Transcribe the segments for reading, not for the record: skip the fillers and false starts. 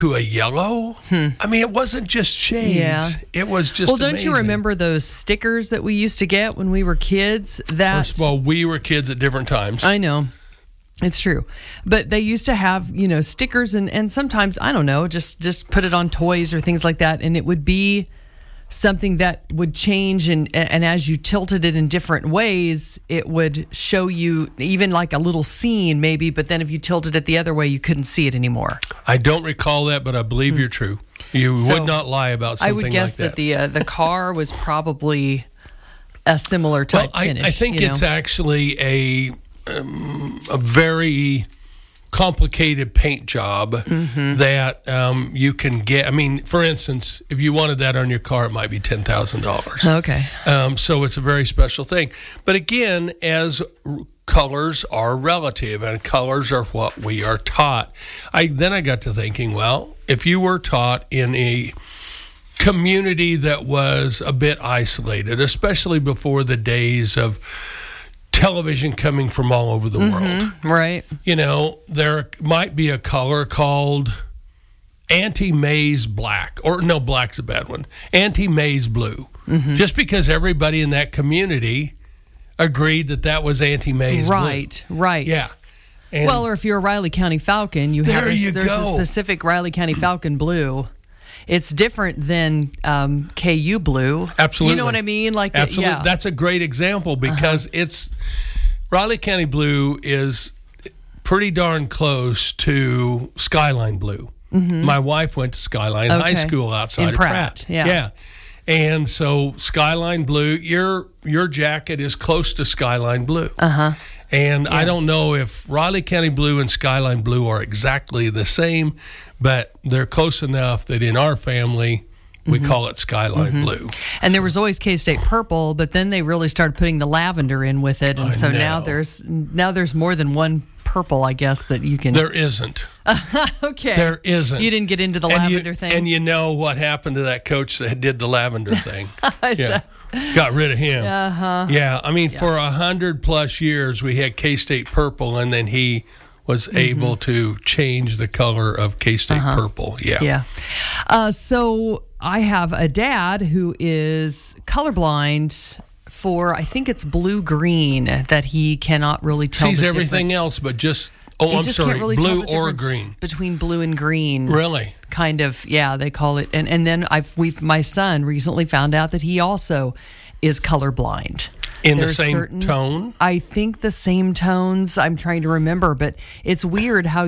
to a yellow. I mean, it wasn't just shades. Yeah. It was just Well, don't amazing. you remember those stickers that we used to get when we were kids? First of all, we were kids at different times. I know. It's true. But they used to have, stickers and sometimes, I don't know, just put it on toys or things like that. And it would be something that would change. And as you tilted it in different ways, it would show you even like a little scene maybe. But then if you tilted it the other way, you couldn't see it anymore. I don't recall that, but I believe you're true. You would not lie about something like that. I would guess that the car was probably a similar type finish. I think it's actually a very complicated paint job that you can get. I mean, for instance, if you wanted that on your car, it might be $10,000. Okay. So it's a very special thing. But again, as colors are relative and colors are what we are taught, I got to thinking, well, if you were taught in a community that was a bit isolated, especially before the days of television coming from all over the world. Right. There might be a color called anti-maize black, or no, black's a bad one, anti-maize blue. Just because everybody in that community agreed that was anti-maize blue. Right. Yeah. And or if you're a Riley County Falcon, there's a specific Riley County Falcon blue. It's different than KU blue. Absolutely. You know what I mean? Absolutely. Yeah. That's a great example because it's Riley County blue is pretty darn close to Skyline blue. My wife went to Skyline High School outside of Pratt. Yeah. And so Skyline blue, your jacket is close to Skyline blue. And I don't know if Riley County blue and Skyline blue are exactly the same, but they're close enough that in our family, we call it Skyline blue. And there was always K-State purple, but then they really started putting the lavender in with it. And now there's more than one purple, I guess, that you can... There isn't. Okay. There isn't. You didn't get into the lavender thing? And you know what happened to that coach that did the lavender thing. Got rid of him. Yeah, I mean, for 100+ years, we had K-State purple, and then he was able to change the color of K-State purple. Yeah. So I have a dad who is colorblind for, I think it's blue-green, that he cannot really tell Sees the everything difference. else, but just... He just can't really blue tell the or difference green. Between blue and green. Really? Kind of, yeah, they call it. And then my son recently found out that he also is colorblind. In the same tone? I think the same tones. I'm trying to remember, but it's weird how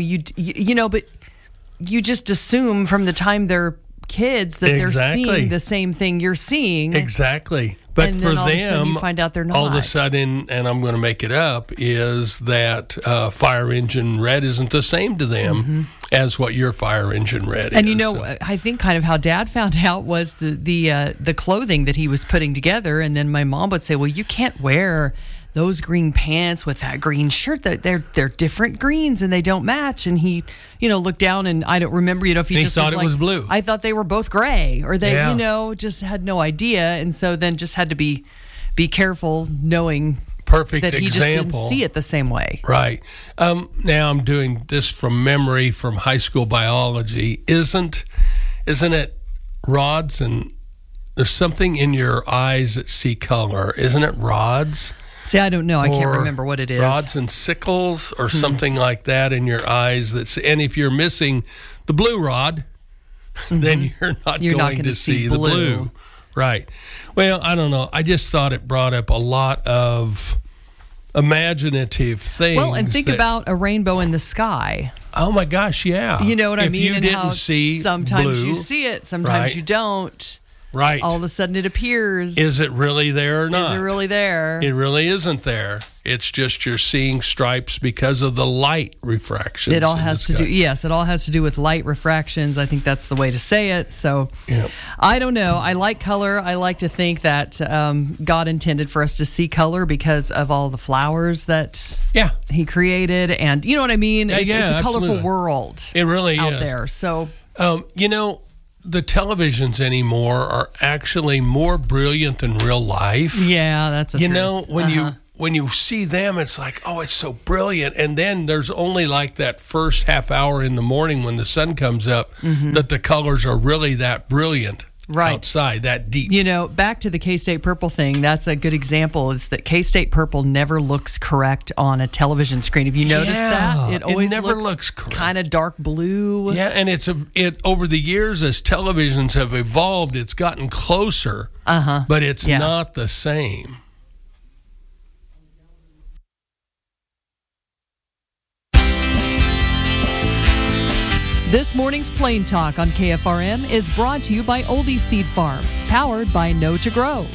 but you just assume from the time they're kids that they're seeing the same thing you're seeing. Exactly. But and for then all them, of a sudden you find out they're not. All of a sudden, and I'm going to make it up, is that fire engine red isn't the same to them as what your fire engine red is. And I think kind of how Dad found out was the clothing that he was putting together, and then my mom would say, "Well, you can't wear those green pants with that green shirt. They're different greens and they don't match." And he, looked down, and I don't remember, if he just thought it was blue. I thought they were both gray, or they, just had no idea, and so then just had to be careful, knowing that he just didn't see it the same way. Right. Now I'm doing this from memory from high school biology. Isn't it rods and there's something in your eyes that see color? Isn't it rods? See, I don't know. I can't remember what it is. Rods and sickles or something like that in your eyes. And if you're missing the blue rod, then you're not going to see the blue. Right. Well, I don't know. I just thought it brought up a lot of imaginative things. Well, and think about a rainbow in the sky. Oh, my gosh, yeah. You know what I mean? If you and didn't how see sometimes blue, you see it, sometimes you don't. Right. All of a sudden it appears. Is it really there or not? Is it really there? It really isn't there. It's just you're seeing stripes because of the light refractions. It all has to do, it all has to do with light refractions. I think that's the way to say it. So I don't know. I like color. I like to think that God intended for us to see color because of all the flowers that he created. And you know what I mean? It's a colorful world. It really out is. there. So, the televisions anymore are actually more brilliant than real life. Yeah, that's a truth. When when you see them, it's like, oh, it's so brilliant. And then there's only like that first half hour in the morning when the sun comes up that the colors are really that brilliant. Right. Outside, that deep. Back to the K-State purple thing, that's a good example, is that K-State purple never looks correct on a television screen. Have you noticed that? It always never looks correct. Kind of dark blue. Yeah, and it over the years as televisions have evolved, it's gotten closer, but it's not the same. This morning's Plain Talk on KFRM is brought to you by Oldie Seed Farms, powered by Know to Grow.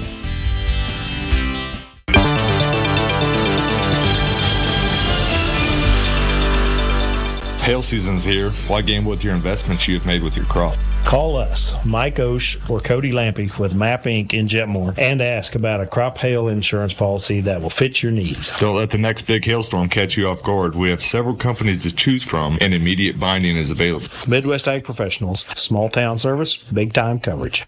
Hail season's here. Why gamble with your investments you have made with your crop? Call us, Mike Osh or Cody Lampy with MAP Inc. in Jetmore, and ask about a crop hail insurance policy that will fit your needs. Don't let the next big hailstorm catch you off guard. We have several companies to choose from, and immediate binding is available. Midwest Ag Professionals, small town service, big time coverage.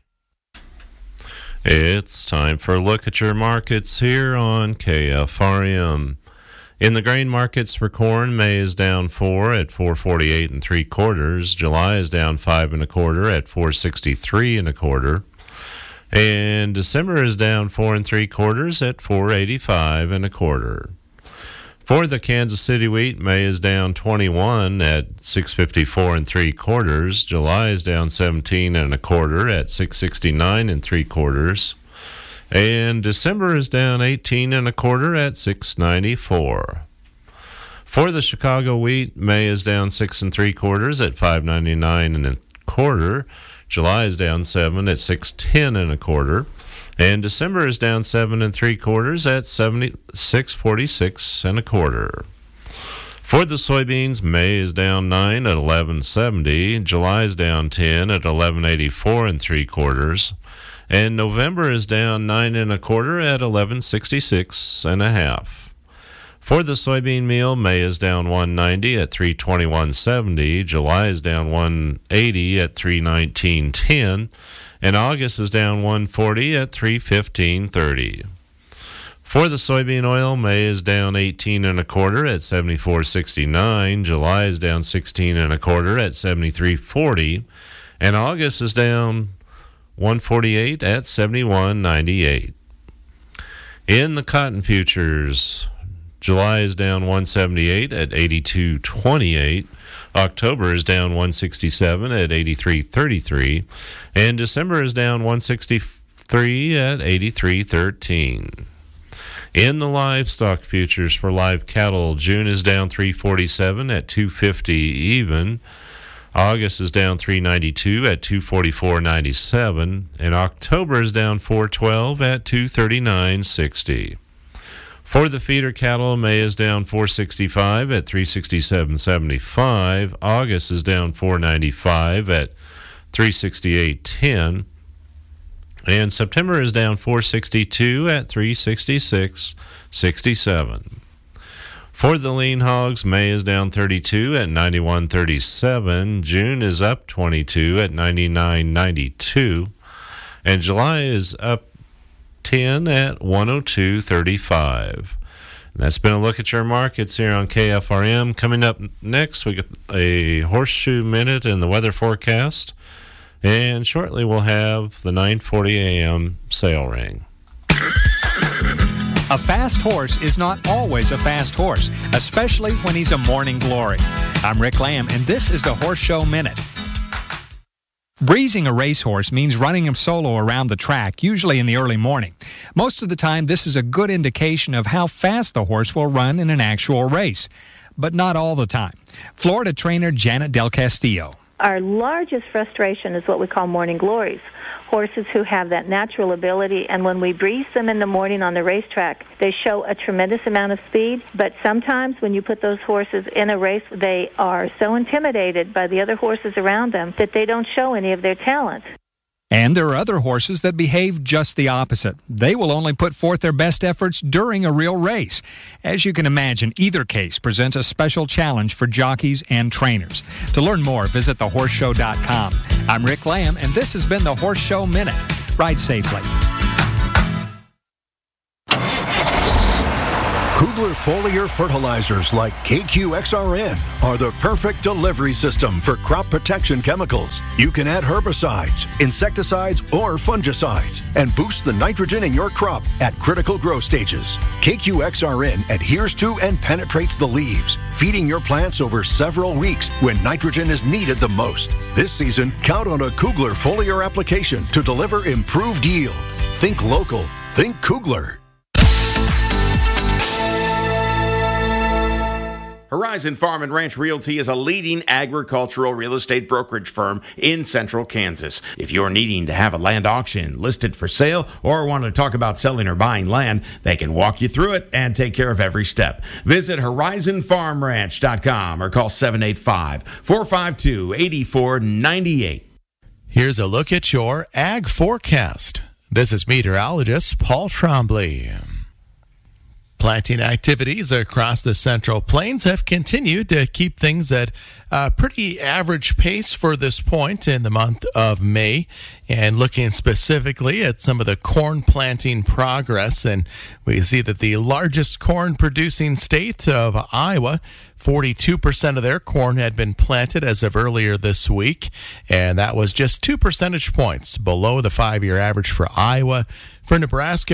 It's time for a look at your markets here on KFRM. In the grain markets for corn, May is down 4 at 448 3/4. July is down 5 1/4 at 463 1/4. And December is down 4 3/4 at 485 1/4. For the Kansas City wheat, May is down 21 at 654 3/4. July is down 17 1/4 at 669 3/4. And December is down 18 1/4 at 694. For the Chicago wheat, May is down 6 3/4 at 599 1/4. July is down 7 at 610 1/4. And December is down 7 3/4 at 646 1/4. For the soybeans, May is down 9 at 1170. July is down 10 at 1184 3/4. And November is down 9 1/4 at 1166 1/2. For the soybean meal, May is down 190 at 321.70. July is down 180 at 319.10. And August is down 140 at 315.30. For the soybean oil, May is down 18 1/4 at 74.69. July is down 16 1/4 at 73.40. And August is down 148 at 71.98. In the cotton futures, July is down 178 at 82.28. October is down 167 at 83.33. And December is down 163 at 83.13. In the livestock futures for live cattle, June is down 347 at 250 even. August is down 392 at 244.97, and October is down 412 at 239.60. For the feeder cattle, May is down 465 at 367.75. August is down 495 at 368.10. And September is down 462 at 366.67. For the lean hogs, May is down 32 at 91.37. June is up 22 at 99.92. And July is up 10 at 102.35. That's been a look at your markets here on KFRM. Coming up next, we get a Horseshoe Minute and the weather forecast. And shortly we'll have the 9:40 a.m. sale ring. A fast horse is not always a fast horse, especially when he's a morning glory. I'm Rick Lamb, and this is the Horse Show Minute. Breezing a racehorse means running him solo around the track, usually in the early morning. Most of the time, this is a good indication of how fast the horse will run in an actual race, but not all the time. Florida trainer Janet Del Castillo. Our largest frustration is what we call morning glories, horses who have that natural ability, and when we breeze them in the morning on the racetrack, they show a tremendous amount of speed, but sometimes when you put those horses in a race, they are so intimidated by the other horses around them that they don't show any of their talent. And there are other horses that behave just the opposite. They will only put forth their best efforts during a real race. As you can imagine, either case presents a special challenge for jockeys and trainers. To learn more, visit thehorseshow.com. I'm Rick Lamb, and this has been the Horse Show Minute. Ride safely. Kugler foliar fertilizers like KQXRN are the perfect delivery system for crop protection chemicals. You can add herbicides, insecticides, or fungicides and boost the nitrogen in your crop at critical growth stages. KQXRN adheres to and penetrates the leaves, feeding your plants over several weeks when nitrogen is needed the most. This season, count on a Kugler foliar application to deliver improved yield. Think local. Think Kugler. Horizon Farm and Ranch Realty is a leading agricultural real estate brokerage firm in central Kansas. If you're needing to have a land auction listed for sale or want to talk about selling or buying land, they can walk you through it and take care of every step. Visit horizonfarmranch.com or call 785-452-8498. Here's a look at your ag forecast. This is meteorologist Paul Trombley. Planting activities across the Central Plains have continued to keep things at a pretty average pace for this point in the month of May. And looking specifically at some of the corn planting progress, and we see that the largest corn producing state of Iowa, 42% of their corn had been planted as of earlier this week, and that was just 2 percentage points below the 5-year average for Iowa. For Nebraska,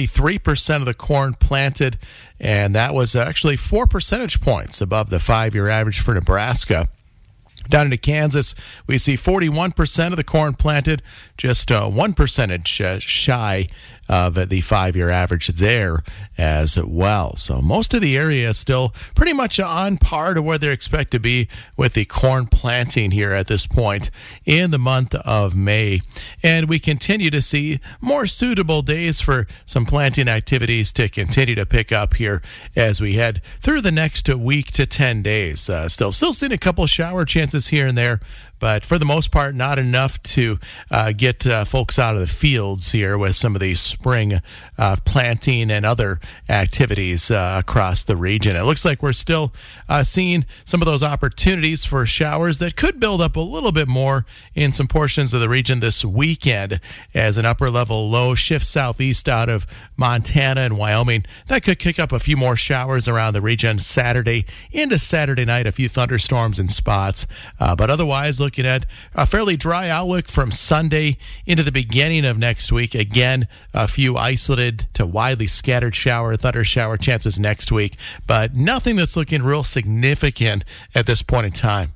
43% of the corn planted, and that was actually 4 percentage points above the 5-year average for Nebraska. Down into Kansas, we see 41% of the corn planted, just 1 percentage shy of the 5-year average there as well. So most of the area is still pretty much on par to where they expect to be with the corn planting here at this point in the month of May. And we continue to see more suitable days for some planting activities to continue to pick up here as we head through the next week to 10 days. Still seeing a couple shower chances here and there, but for the most part, not enough to get folks out of the fields here with some of these spring planting and other activities across the region. It looks like we're still seeing some of those opportunities for showers that could build up a little bit more in some portions of the region this weekend as an upper level low shifts southeast out of Montana and Wyoming. That could kick up a few more showers around the region Saturday into Saturday night, a few thunderstorms in spots. But otherwise, looking at a fairly dry outlook from Sunday into the beginning of next week. Again, a few isolated to widely scattered thunder shower chances next week, but nothing that's looking real significant at this point in time.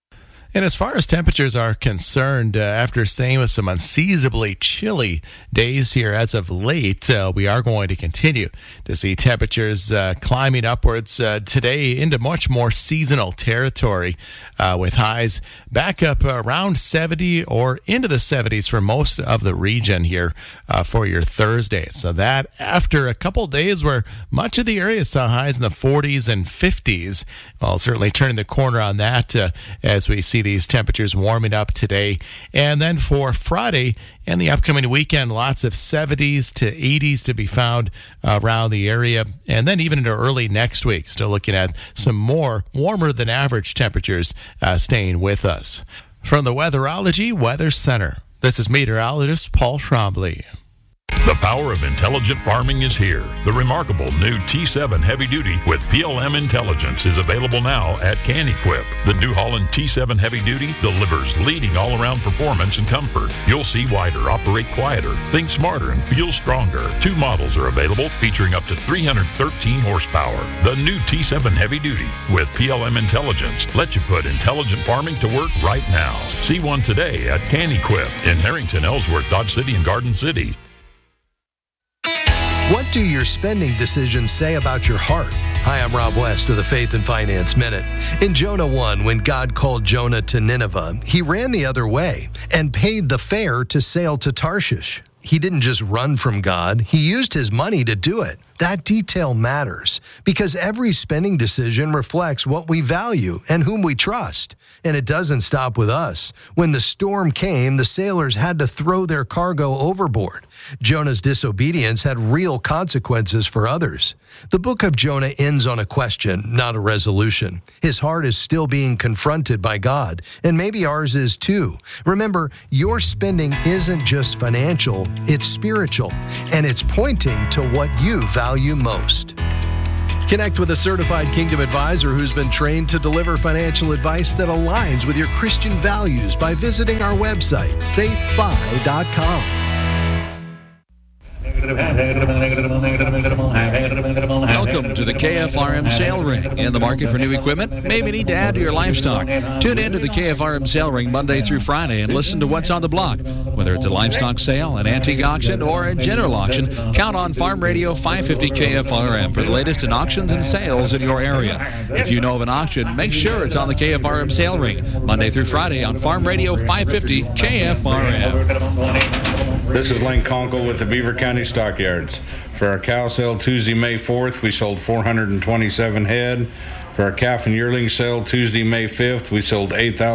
And as far as temperatures are concerned, after staying with some unseasonably chilly days here as of late, we are going to continue to see temperatures climbing upwards today into much more seasonal territory with highs back up around 70 or into the 70s for most of the region here for your Thursday. So that after a couple days where much of the area saw highs in the 40s and 50s, well, certainly turning the corner on that as we see these temperatures warming up today. And then for Friday and the upcoming weekend, lots of 70s to 80s to be found around the area. And then even into early next week, still looking at some more warmer than average temperatures staying with us. From the Weatherology Weather Center, this is meteorologist Paul Trombley. The power of intelligent farming is here. The remarkable new T7 Heavy Duty with PLM Intelligence is available now at CanEquip. The New Holland T7 Heavy Duty delivers leading all-around performance and comfort. You'll see wider, operate quieter, think smarter, and feel stronger. 2 models are available featuring up to 313 horsepower. The new T7 Heavy Duty with PLM Intelligence lets you put intelligent farming to work right now. See one today at CanEquip in Harrington, Ellsworth, Dodge City, and Garden City. What do your spending decisions say about your heart? Hi, I'm Rob West with the Faith and Finance Minute. In Jonah 1, when God called Jonah to Nineveh, he ran the other way and paid the fare to sail to Tarshish. He didn't just run from God, he used his money to do it. That detail matters because every spending decision reflects what we value and whom we trust. And it doesn't stop with us. When the storm came, the sailors had to throw their cargo overboard. Jonah's disobedience had real consequences for others. The book of Jonah ends on a question, not a resolution. His heart is still being confronted by God, and maybe ours is too. Remember, your spending isn't just financial, it's spiritual, and it's pointing to what you value most. Connect with a certified Kingdom advisor who's been trained to deliver financial advice that aligns with your Christian values by visiting our website, faithfi.com. Welcome to the KFRM Sale Ring. In the market for new equipment? Maybe need to add to your livestock. Tune in to the KFRM Sale Ring Monday through Friday and listen to what's on the block. Whether it's a livestock sale, an antique auction, or a general auction, count on Farm Radio 550 KFRM for the latest in auctions and sales in your area. If you know of an auction, make sure it's on the KFRM Sale Ring Monday through Friday on Farm Radio 550 KFRM. This is Lane Conkle with the Beaver County Stockyards. For our cow sale Tuesday, May 4th, we sold 427 head. For our calf and yearling sale Tuesday, May 5th, we sold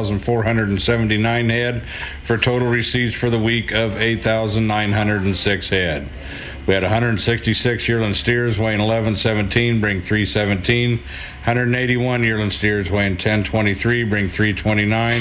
8,479 head for total receipts for the week of 8,906 head. We had 166 yearling steers weighing 1117, bring 317. 181 yearling steers weighing 1023, bring 329.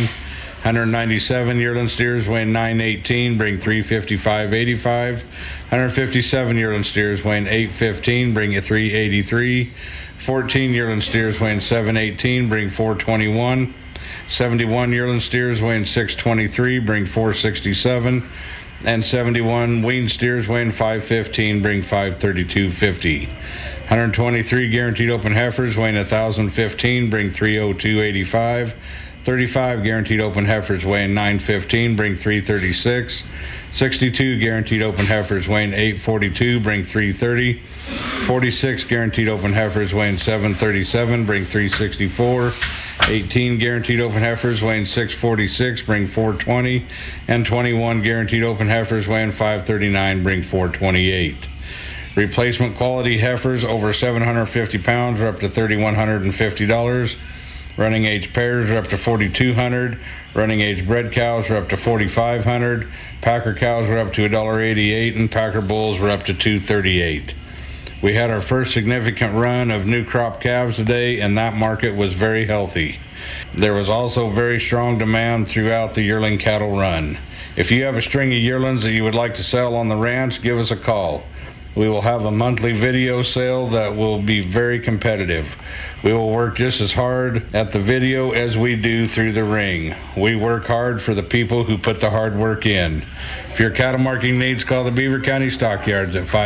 197 yearling steers weighing 918, bring 355.85. 157 yearling steers weighing 815, bring you 383. 14 yearling steers weighing 718, bring 421. 71 yearling steers weighing 623, bring 467. And 71 weaned steers weighing 515, bring 532.50. 123 guaranteed open heifers weighing 1,015, bring 302.85. 35 guaranteed open heifers weighing 915, bring 336. 62 guaranteed open heifers weighing 842, bring 330. 46 guaranteed open heifers weighing 737, bring 364. 18 guaranteed open heifers weighing 646, bring 420. And 21 guaranteed open heifers weighing 539, bring 428. Replacement quality heifers over 750 pounds are up to $3,150. Running age pairs are up to $4,200. Running age bred cows are up to $4,500. Packer cows are up to $1.88, and Packer bulls were up to $2.38. We had our first significant run of new crop calves today, and that market was very healthy. There was also very strong demand throughout the yearling cattle run. If you have a string of yearlings that you would like to sell on the ranch, give us a call. We will have a monthly video sale that will be very competitive. We will work just as hard at the video as we do through the ring. We work hard for the people who put the hard work in. If your cattle marketing needs, call the Beaver County Stockyards at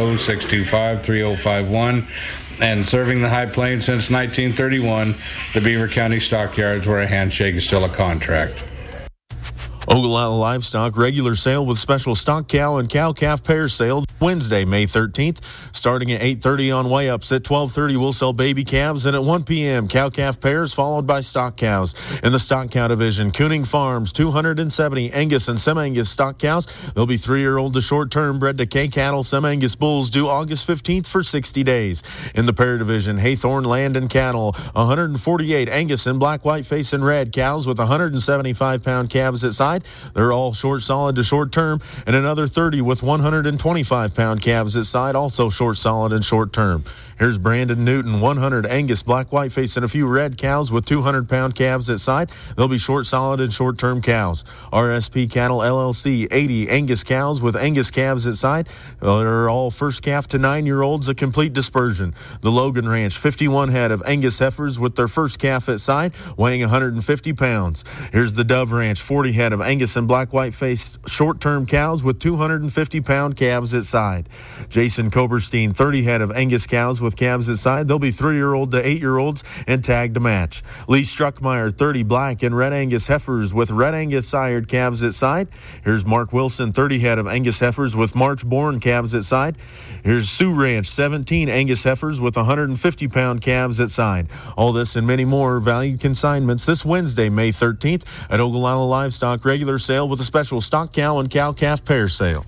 580-625-3051. And serving the High Plains since 1931, the Beaver County Stockyards, where a handshake is still a contract. Ogallala Livestock regular sale with special stock cow and cow-calf pair sale Wednesday, May 13th. Starting at 8:30 on weigh-ups. At 12:30, we'll sell baby calves, and at 1 p.m., cow-calf pairs followed by stock cows. In the stock cow division, Kooning Farms, 270 Angus and Sem-Angus stock cows. They'll be 3-year-old to short-term bred to K-cattle Sem-Angus bulls due August 15th for 60 days. In the pair division, Haythorne Land and Cattle, 148 Angus and black, white, face, and red cows with 175-pound calves at side. They're all short solid to short term, and another 30 with 125-pound calves at side, also short solid and short term. Here's Brandon Newton, 100 Angus black, white face, and a few red cows with 200-pound calves at side. They'll be short solid and short term cows. RSP Cattle LLC, 80 Angus cows with Angus calves at side. They're all first calf to 9-year-olds, a complete dispersion. The Logan Ranch, 51 head of Angus heifers with their first calf at side, weighing 150 pounds. Here's the Dove Ranch, 40 head of Angus and black, white faced short-term cows with 250-pound calves at side. Jason Koberstein, 30 head of Angus cows with calves at side. They'll be 3-year-old to 8-year-olds and tagged to match. Lee Struckmeyer, 30 black and red Angus heifers with red Angus sired calves at side. Here's Mark Wilson, 30 head of Angus heifers with March-born calves at side. Here's Sioux Ranch, 17 Angus heifers with 150-pound calves at side. All this and many more valued consignments this Wednesday, May 13th at Ogallala Livestock regular sale with a special stock cow and cow-calf pair sale.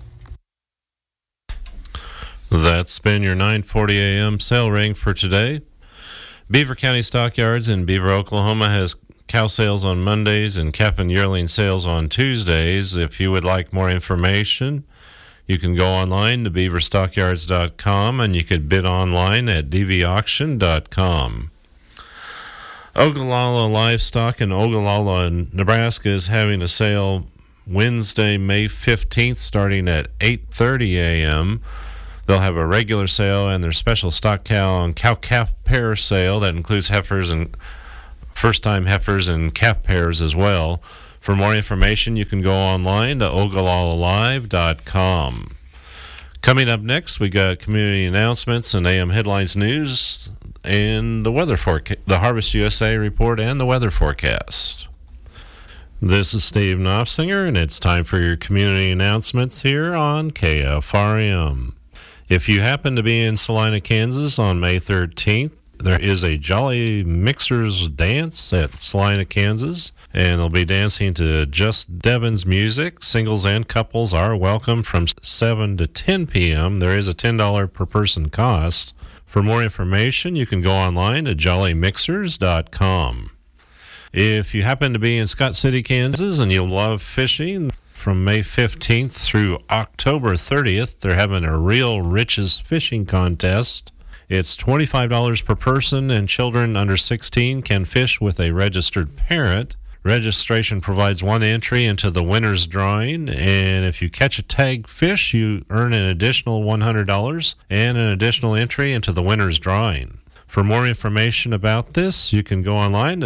That's been your 9:40 a.m. sale ring for today. Beaver County Stockyards in Beaver, Oklahoma has cow sales on Mondays and calf and yearling sales on Tuesdays. If you would like more information, you can go online to beaverstockyards.com, and you could bid online at dvauction.com. Ogallala Livestock in Ogallala, Nebraska is having a sale Wednesday, May 15th, starting at 8:30 a.m. They'll have a regular sale and their special stock cow and cow-calf pair sale that includes heifers and first-time heifers and calf pairs as well. For more information, you can go online to ogallallalive.com. Coming up next, we got community announcements and AM headlines news and the weather the Harvest USA report and the weather forecast. This is Steve Knopfsinger, and it's time for your community announcements here on KFRM. If you happen to be in Salina, Kansas on May 13th, there is a Jolly Mixers dance at Salina, Kansas, and they'll be dancing to Just Devon's music. Singles and couples are welcome from 7 to 10 p.m. There is a $10 per person cost. For more information, you can go online to jollymixers.com. If you happen to be in Scott City, Kansas, and you love fishing, from May 15th through October 30th, they're having a Real Riches fishing contest. It's $25 per person, and children under 16 can fish with a registered parent. Registration provides one entry into the winner's drawing, and if you catch a tagged fish, you earn an additional $100 and an additional entry into the winner's drawing. For more information about this, you can go online to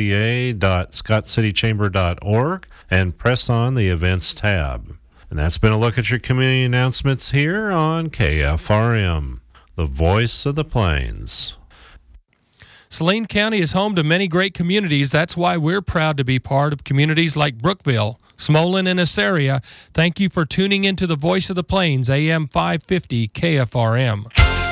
cca.scottcitychamber.org and press on the Events tab. And that's been a look at your community announcements here on KFRM, the voice of the plains. Saline County is home to many great communities. That's why we're proud to be part of communities like Brookville, Smolin, and Assaria. Thank you for tuning into the Voice of the Plains, AM 550 KFRM.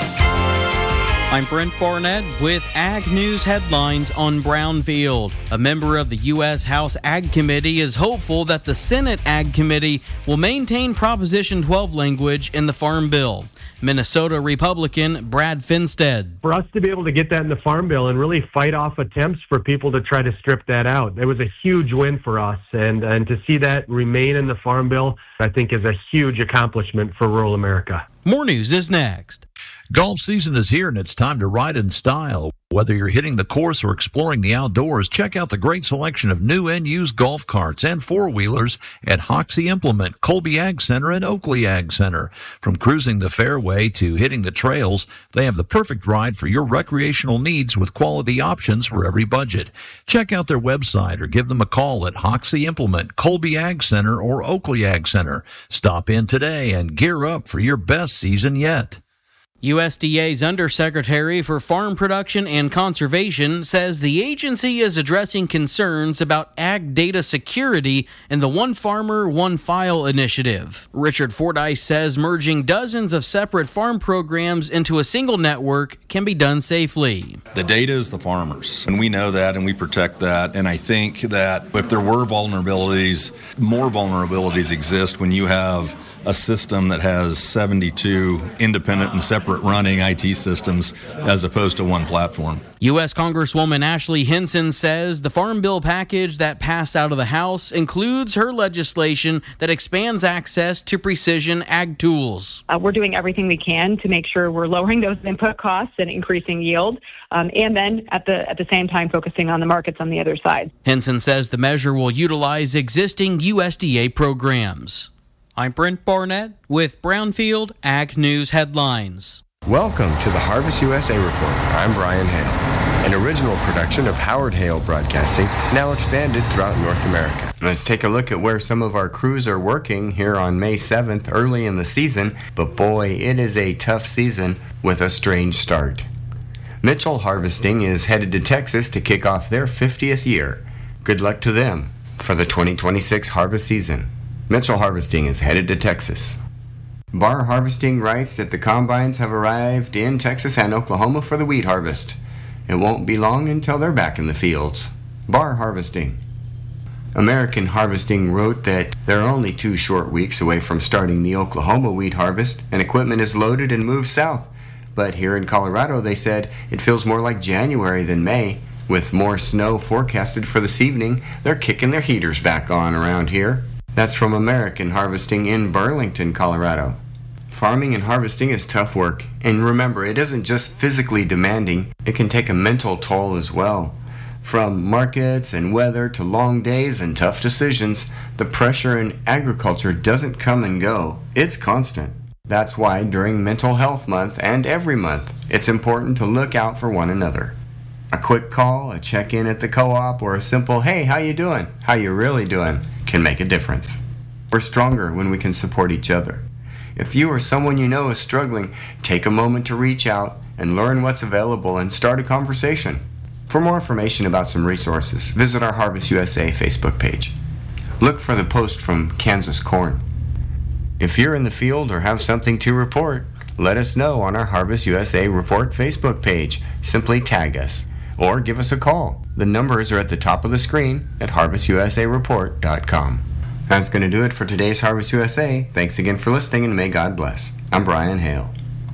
I'm Brent Barnett with Ag News Headlines on Brownfield. A member of the U.S. House Ag Committee is hopeful that the Senate Ag Committee will maintain Proposition 12 language in the Farm Bill. Minnesota Republican Brad Finstead. For us to be able to get that in the Farm Bill and really fight off attempts for people to try to strip that out, it was a huge win for us. And to see that remain in the Farm Bill, I think is a huge accomplishment for rural America. More news is next. Golf season is here, and it's time to ride in style. Whether you're hitting the course or exploring the outdoors, check out the great selection of new and used golf carts and four-wheelers at Hoxie Implement, Colby Ag Center, and Oakley Ag Center. From cruising the fairway to hitting the trails, they have the perfect ride for your recreational needs with quality options for every budget. Check out their website or give them a call at Hoxie Implement, Colby Ag Center, or Oakley Ag Center. Stop in today and gear up for your best season yet. USDA's Undersecretary for Farm Production and Conservation says the agency is addressing concerns about ag data security in the One Farmer, One File initiative. Richard Fordyce says merging dozens of separate farm programs into a single network can be done safely. The data is the farmers, and we know that, and we protect that. And I think that if there were vulnerabilities, more vulnerabilities exist when you have a system that has 72 independent and separate running IT systems as opposed to one platform. U.S. Congresswoman Ashley Hinson says the Farm Bill package that passed out of the House includes her legislation that expands access to precision ag tools. We're doing everything we can to make sure we're lowering those input costs and increasing yield, and then at the same time focusing on the markets on the other side. Hinson says the measure will utilize existing USDA programs. I'm Brent Barnett with Brownfield Ag News Headlines. Welcome to the Harvest USA Report. I'm Brian Hale, an original production of Howard Hale Broadcasting, now expanded throughout North America. Let's take a look at where some of our crews are working here on May 7th, early in the season. But boy, it is a tough season with a strange start. Mitchell Harvesting is headed to Texas to kick off their 50th year. Good luck to them for the 2026 harvest season. Mitchell Harvesting is headed to Texas. Barr Harvesting writes that the combines have arrived in Texas and Oklahoma for the wheat harvest. It won't be long until they're back in the fields. Barr Harvesting. American Harvesting wrote that they're only 2 short weeks away from starting the Oklahoma wheat harvest, and equipment is loaded and moved south. But here in Colorado, they said it feels more like January than May. With more snow forecasted for this evening, they're kicking their heaters back on around here. That's from American Harvesting in Burlington, Colorado. Farming and harvesting is tough work, and remember, it isn't just physically demanding, it can take a mental toll as well. From markets and weather to long days and tough decisions, the pressure in agriculture doesn't come and go, it's constant. That's why during Mental Health Month and every month, it's important to look out for one another. A quick call, a check-in at the co-op, or a simple, hey, how you doing? How you really doing? Can make a difference. We're stronger when we can support each other. If you or someone you know is struggling, take a moment to reach out and learn what's available and start a conversation. For more information about some resources, visit our Harvest USA Facebook page. Look for the post from Kansas Corn. If you're in the field or have something to report, let us know on our Harvest USA Report Facebook page. Simply tag us or give us a call. The numbers are at the top of the screen at harvestusareport.com. That's going to do it for today's Harvest USA. Thanks again for listening, and may God bless. I'm Brian Hale.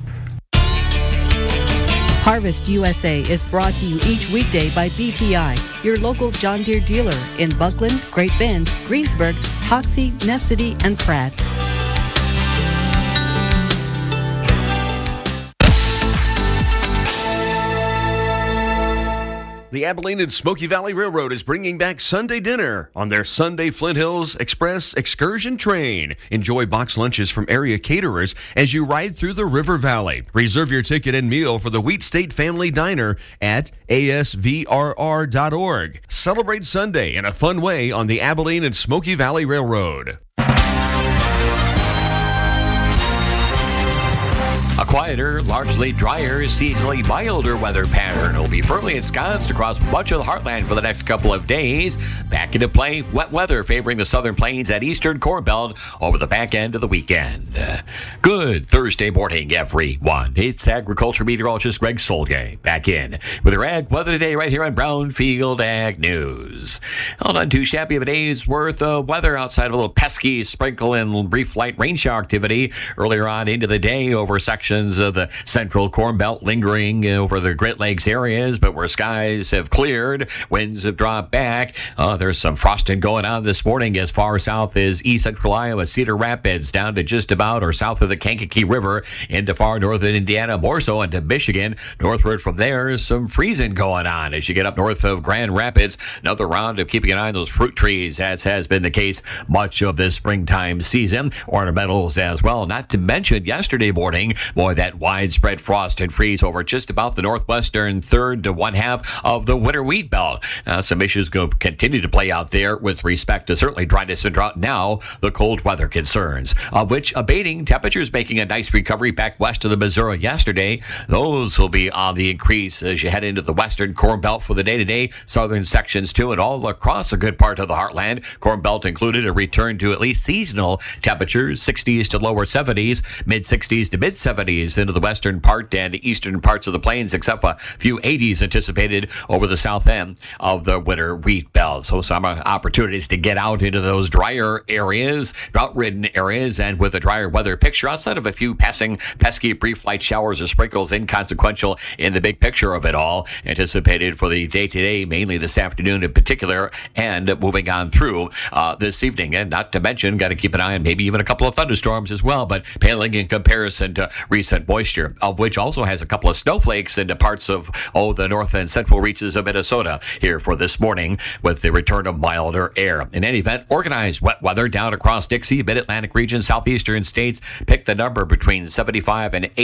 Harvest USA is brought to you each weekday by BTI, your local John Deere dealer in Buckland, Great Bend, Greensburg, Hoxie, Ness City, and Pratt. The Abilene and Smoky Valley Railroad is bringing back Sunday dinner on their Sunday Flint Hills Express excursion train. Enjoy box lunches from area caterers as you ride through the River Valley. Reserve your ticket and meal for the Wheat State Family Diner at asvrr.org. Celebrate Sunday in a fun way on the Abilene and Smoky Valley Railroad. A quieter, largely drier, seasonally milder weather pattern will be firmly ensconced across much of the heartland for the next couple of days. Back into play, wet weather favoring the southern plains and eastern Corn Belt over the back end of the weekend. Good Thursday morning, everyone. It's agriculture meteorologist Greg Solgay back in with your ag weather today right here on Brownfield Ag News. Well, not too shabby of a day's worth of weather outside of a little pesky sprinkle and brief light rain shower activity earlier on into the day over sections of the central Corn Belt lingering over the Great Lakes areas, but where skies have cleared, winds have dropped back. There's some frosting going on this morning as far south as east central Iowa, Cedar Rapids, down to just about or south of the Kankakee River into far northern Indiana, more so into Michigan. Northward from there, some freezing going on as you get up north of Grand Rapids. Another round of keeping an eye on those fruit trees, as has been the case much of this springtime season. Ornamentals as well, not to mention yesterday morning. Boy, that widespread frost and freeze over just about the northwestern third to one half of the winter wheat belt. Some issues go continue to play out there with respect to certainly dryness and drought. Now, the cold weather concerns, of which abating temperatures making a nice recovery back west of the Missouri yesterday. Those will be on the increase as you head into the western Corn Belt for the day-to-day. Southern sections, too, and all across a good part of the heartland. Corn Belt included a return to at least seasonal temperatures, 60s to lower 70s, mid-60s to mid-70s into the western part and eastern parts of the plains, except a few 80s anticipated over the south end of the winter wheat belt. So some opportunities to get out into those drier areas, drought-ridden areas, and with a drier weather picture outside of a few passing pesky brief light showers or sprinkles, inconsequential in the big picture of it all, anticipated for the day-to-day, mainly this afternoon in particular, and moving on through this evening. And not to mention, got to keep an eye on maybe even a couple of thunderstorms as well, but paling in comparison to recent moisture, of which also has a couple of snowflakes into parts of the north and central reaches of Minnesota here for this morning with the return of milder air. In any event, organized wet weather down across Dixie, mid-Atlantic region, southeastern states. Pick the number between 75 and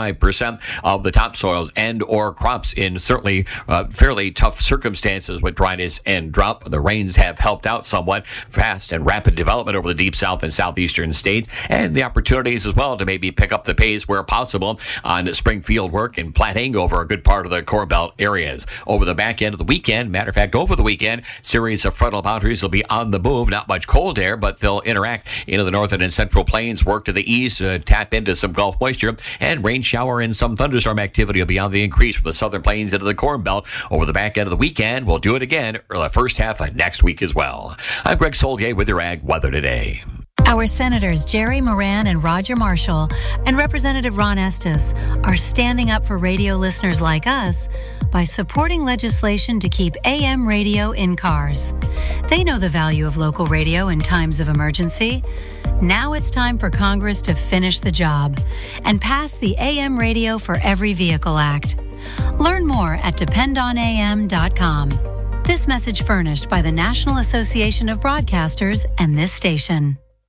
85% of the topsoils and or crops in certainly fairly tough circumstances with dryness and drought. The rains have helped out somewhat. Fast and rapid development over the deep south and southeastern states, and the opportunities as well to maybe pick up the pace where possible on spring field work and planting over a good part of the Corn Belt areas. Over the back end of the weekend, matter of fact, over the weekend, series of frontal boundaries will be on the move. Not much cold air, but they'll interact into the northern and central plains, work to the east, tap into some Gulf moisture, and rain shower and some thunderstorm activity will be on the increase from the southern plains into the Corn Belt over the back end of the weekend. We'll do it again the first half of next week as well. I'm Greg Soldier with your Ag Weather Today. Our Senators Jerry Moran and Roger Marshall and Representative Ron Estes are standing up for radio listeners like us by supporting legislation to keep AM radio in cars. They know the value of local radio in times of emergency. Now it's time for Congress to finish the job and pass the AM Radio for Every Vehicle Act. Learn more at dependonam.com. This message furnished by the National Association of Broadcasters and this station.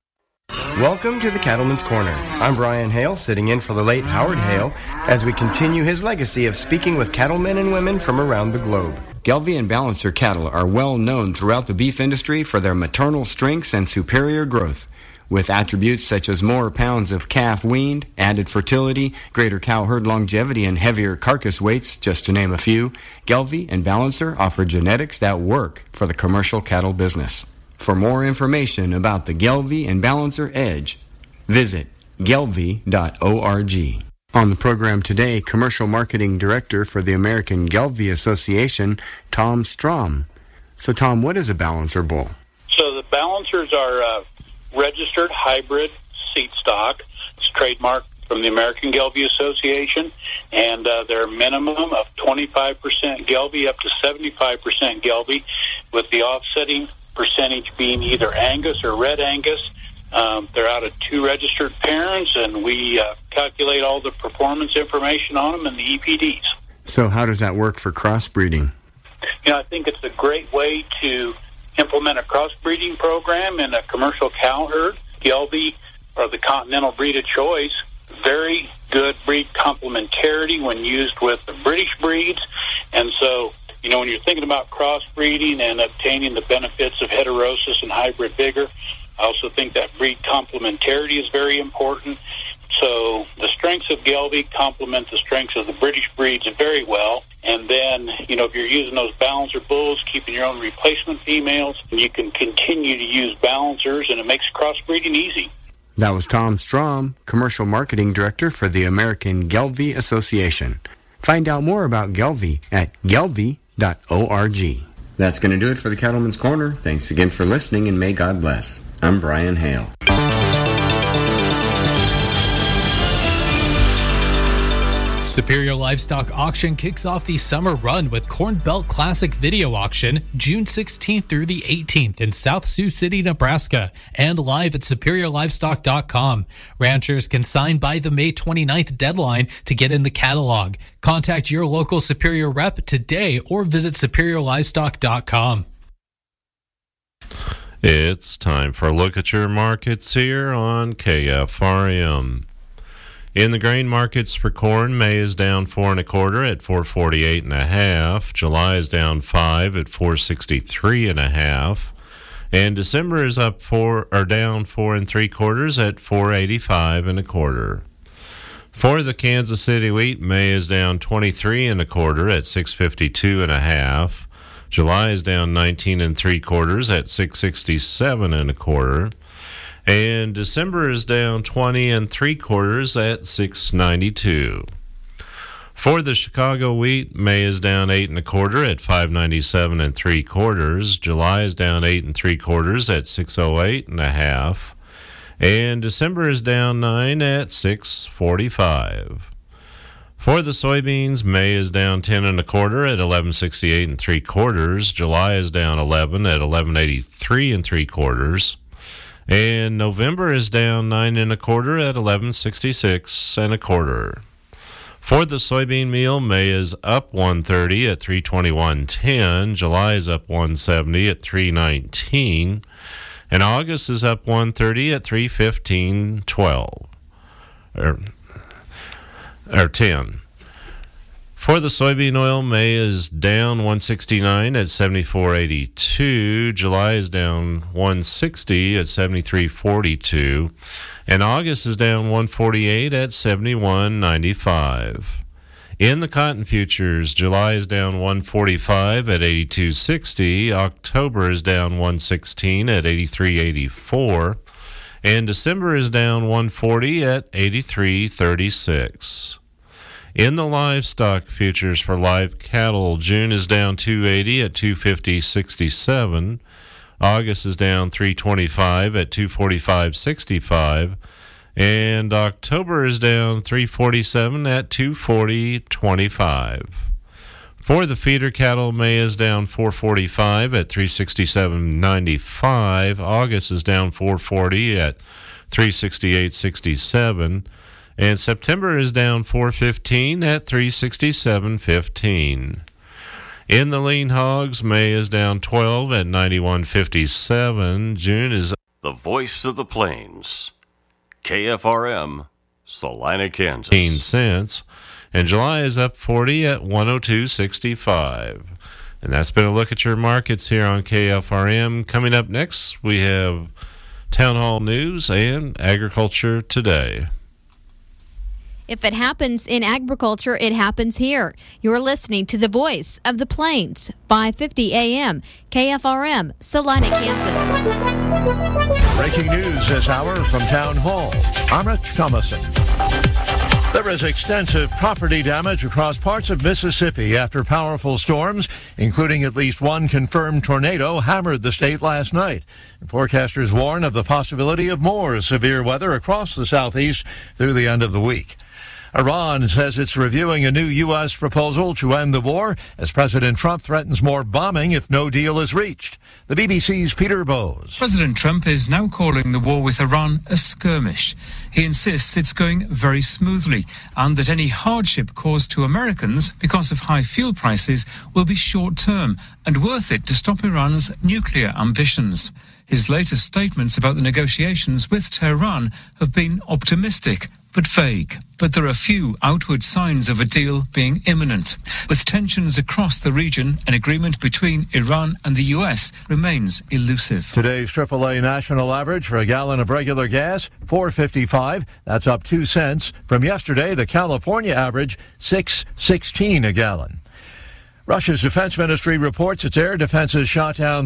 Welcome to the Cattleman's Corner. I'm Brian Hale, sitting in for the late Howard Hale, as we continue his legacy of speaking with cattlemen and women from around the globe. Gelbvieh and Balancer cattle are well known throughout the beef industry for their maternal strengths and superior growth. With attributes such as more pounds of calf weaned, added fertility, greater cow herd longevity, and heavier carcass weights, just to name a few, Gelbvieh and Balancer offer genetics that work for the commercial cattle business. For more information about the Gelbvieh and Balancer Edge, visit gelbvieh.org. On the program today, Commercial Marketing Director for the American Gelbvieh Association, Tom Strom. So, Tom, what is a Balancer bull? So the Balancers are registered hybrid seed stock. It's trademarked from the American Gelbvieh Association, and they're a minimum of 25% Gelbvieh up to 75% Gelbvieh, with the offsetting percentage being either Angus or Red Angus. They're out of 2 registered parents, and we calculate all the performance information on them and the EPDs. So how does that work for crossbreeding? I think it's a great way to implement a crossbreeding program in a commercial cow herd. Gelbvieh, or the Continental breed of choice, very good breed complementarity when used with the British breeds. And so, when you're thinking about crossbreeding and obtaining the benefits of heterosis and hybrid vigor, I also think that breed complementarity is very important. So the strengths of Gelbvieh complement the strengths of the British breeds very well. And then, if you're using those Balancer bulls, keeping your own replacement females, you can continue to use Balancers, and it makes crossbreeding easy. That was Tom Strom, Commercial Marketing Director for the American Gelbvieh Association. Find out more about Gelbvieh at gelbvieh.org. That's going to do it for the Cattleman's Corner. Thanks again for listening, and may God bless. I'm Brian Hale. Superior Livestock Auction kicks off the summer run with Corn Belt Classic Video Auction June 16th through the 18th in South Sioux City, Nebraska, and live at SuperiorLivestock.com. Ranchers can sign by the May 29th deadline to get in the catalog. Contact your local Superior rep today or visit SuperiorLivestock.com. It's time for a look at your markets here on KFRM. In the grain markets for corn, May is down 4 1/4 at 448.5. July is down 5 at 463.5, and December is down 4 3/4 at 485 1/4. For the Kansas City wheat, May is down 23 1/4 at 652.5. July is down 19 3/4 at 667 1/4. And December is down 20 3/4 at 692. For the Chicago wheat, May is down 8 1/4 at 597 3/4. July is down 8 3/4 at 608.5. And December is down 9 at 645. For the soybeans, May is down 10 1/4 at 1168 3/4. July is down 11 at 1183 3/4. And November is down 9 1/4 at 1166 1/4. For the soybean meal, May is up 130 at 321.10. July is up 170 at 319. And August is up 130 at 315.12 or 10. For the soybean oil, May is down 169 at 74.82. July is down 160 at 73.42. And August is down 148 at 71.95. In the cotton futures, July is down 145 at 82.60. October is down 116 at 83.84. And December is down 140 at 83.36. In the livestock futures for live cattle, June is down 280 at 250.67. August is down 325 at 245.65. And October is down 347 at 240.25. For the feeder cattle, May is down 445 at 367.95. August is down 440 at 368.67. And September is down 415 at 367.15. In the lean hogs, May is down 12 at 91.57. June is the voice of the plains. KFRM, Salina, Kansas. 15 cents. And July is up 40 at 102.65. And that's been a look at your markets here on KFRM. Coming up next, we have Town Hall News and Agriculture Today. If it happens in agriculture, it happens here. You're listening to the voice of the plains, 550 AM, KFRM, Salina, Kansas. Breaking news this hour from Town Hall. I'm Rich Thomason. There is extensive property damage across parts of Mississippi after powerful storms, including at least one confirmed tornado, hammered the state last night. And forecasters warn of the possibility of more severe weather across the southeast through the end of the week. Iran says it's reviewing a new U.S. proposal to end the war as President Trump threatens more bombing if no deal is reached. The BBC's Peter Bowes. President Trump is now calling the war with Iran a skirmish. He insists it's going very smoothly and that any hardship caused to Americans because of high fuel prices will be short-term and worth it to stop Iran's nuclear ambitions. His latest statements about the negotiations with Tehran have been optimistic but vague. But there are few outward signs of a deal being imminent. With tensions across the region, an agreement between Iran and the U.S. remains elusive. Today's AAA national average for a gallon of regular gas, $4.55. That's up 2 cents. From yesterday, the California average, $6.16 a gallon. Russia's defense ministry reports its air defenses shot down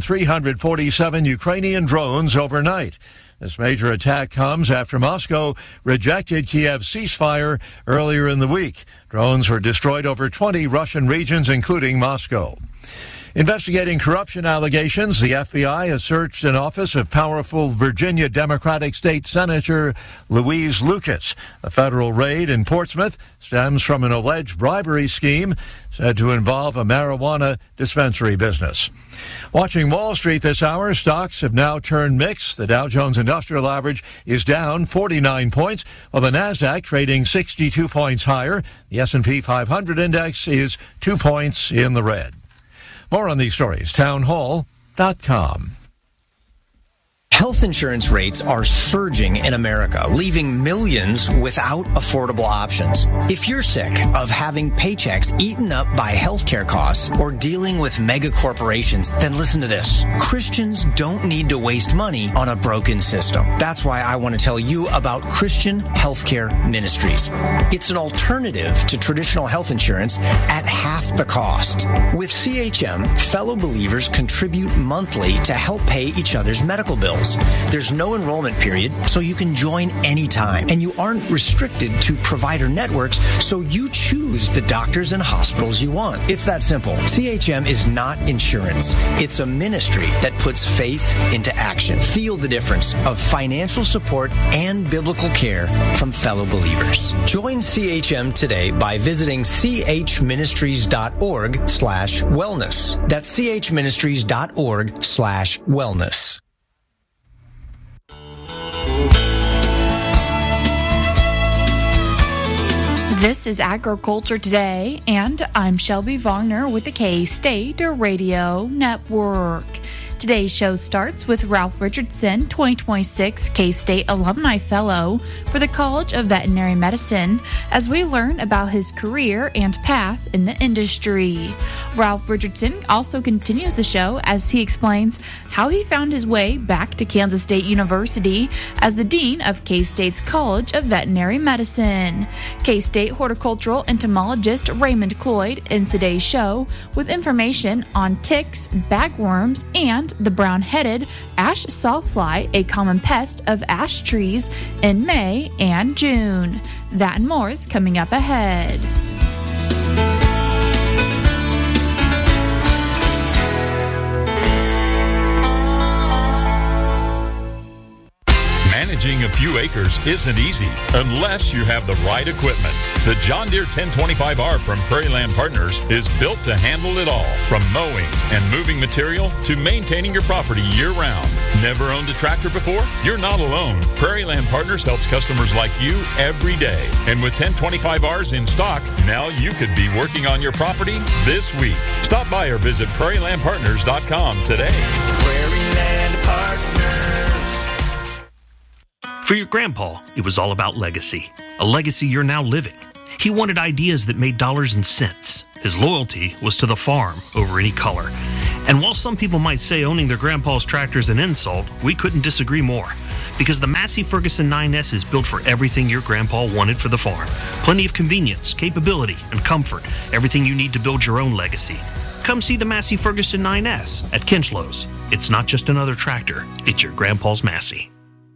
347 Ukrainian drones overnight. This major attack comes after Moscow rejected Kiev's ceasefire earlier in the week. Drones were destroyed over 20 Russian regions, including Moscow. Investigating corruption allegations, the FBI has searched an office of powerful Virginia Democratic State Senator Louise Lucas. A federal raid in Portsmouth stems from an alleged bribery scheme said to involve a marijuana dispensary business. Watching Wall Street this hour, stocks have now turned mixed. The Dow Jones Industrial Average is down 49 points, while the Nasdaq trading 62 points higher. The S&P 500 index is 2 points in the red. More on these stories, townhall.com. Health insurance rates are surging in America, leaving millions without affordable options. If you're sick of having paychecks eaten up by healthcare costs or dealing with mega corporations, then listen to this. Christians don't need to waste money on a broken system. That's why I want to tell you about Christian Healthcare Ministries. It's an alternative to traditional health insurance at half the cost. With CHM, fellow believers contribute monthly to help pay each other's medical bills. There's no enrollment period, so you can join anytime. And you aren't restricted to provider networks, so you choose the doctors and hospitals you want. It's that simple. CHM is not insurance. It's a ministry that puts faith into action. Feel the difference of financial support and biblical care from fellow believers. Join CHM today by visiting chministries.org/wellness. That's chministries.org/wellness. This is Agriculture Today, and I'm Shelby Wagner with the K-State Radio Network. Today's show starts with Ralph Richardson, 2026 K-State Alumni Fellow for the College of Veterinary Medicine, as we learn about his career and path in the industry. Ralph Richardson also continues the show as he explains how he found his way back to Kansas State University as the Dean of K-State's College of Veterinary Medicine. K-State horticultural entomologist Raymond Cloyd ends today's show with information on ticks, bagworms, and the brown-headed ash sawfly, a common pest of ash trees, in May and June. That and more is coming up ahead. Managing a few acres isn't easy unless you have the right equipment. The John Deere 1025R from Prairie Land Partners is built to handle it all, from mowing and moving material to maintaining your property year-round. Never owned a tractor before? You're not alone. Prairie Land Partners helps customers like you every day. And with 1025Rs in stock, now you could be working on your property this week. Stop by or visit prairielandpartners.com today. Prairie Land Partners. For your grandpa, it was all about legacy, a legacy you're now living. He wanted ideas that made dollars and cents. His loyalty was to the farm over any color. And while some people might say owning their grandpa's tractor is an insult, we couldn't disagree more. Because the Massey Ferguson 9S is built for everything your grandpa wanted for the farm. Plenty of convenience, capability, and comfort. Everything you need to build your own legacy. Come see the Massey Ferguson 9S at Kinchlow's. It's not just another tractor, it's your grandpa's Massey.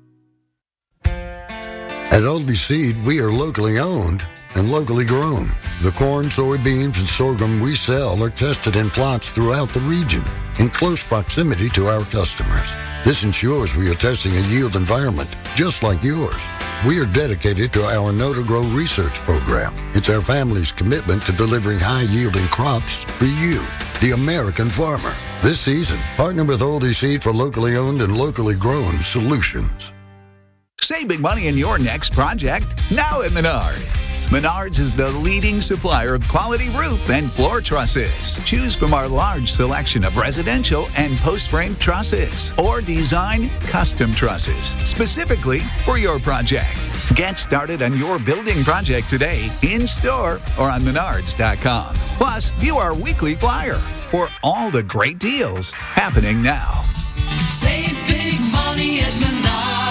At Oldie Seed, we are locally owned and locally grown. The corn, soybeans, and sorghum we sell are tested in plots throughout the region in close proximity to our customers. This ensures we are testing a yield environment just like yours. We are dedicated to our Know to Grow research program. It's our family's commitment to delivering high-yielding crops for you, the American farmer. This season, partner with Oldie Seed for locally owned and locally grown solutions. Save big money in your next project now at Menards. Menards is the leading supplier of quality roof and floor trusses. Choose from our large selection of residential and post-frame trusses or design custom trusses specifically for your project. Get started on your building project today in store or on Menards.com. Plus, view our weekly flyer for all the great deals happening now. Save big money at Menards.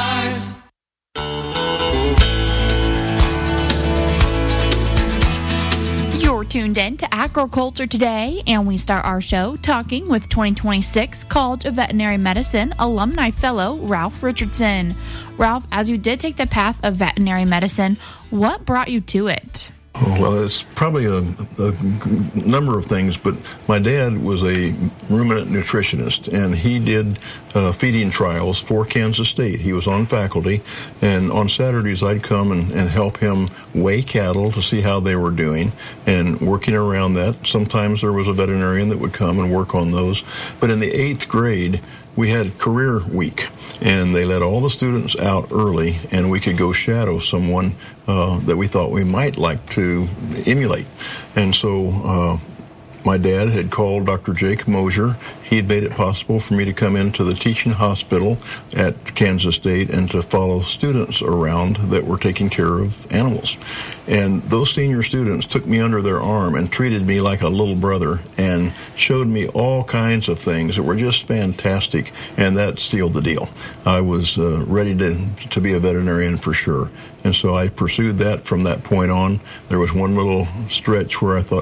You're tuned in to Agriculture Today, and we start our show talking with 2026 College of Veterinary Medicine alumni fellow Ralph Richardson. Ralph, as you did take the path of veterinary medicine, what brought you to it? Well, it's probably a number of things, but my dad was a ruminant nutritionist, and he did feeding trials for Kansas State. He was on faculty, and on Saturdays I'd come and help him weigh cattle to see how they were doing, and working around that. Sometimes there was a veterinarian that would come and work on those. But in the 8th grade, we had career week, and they let all the students out early, and we could go shadow someone that we thought we might like to emulate. And so my dad had called Dr. Jake Mosier. He had made it possible for me to come into the teaching hospital at Kansas State and to follow students around that were taking care of animals. And those senior students took me under their arm and treated me like a little brother and showed me all kinds of things that were just fantastic, and that sealed the deal. I was ready to be a veterinarian for sure. And so I pursued that from that point on. There was one little stretch where I thought,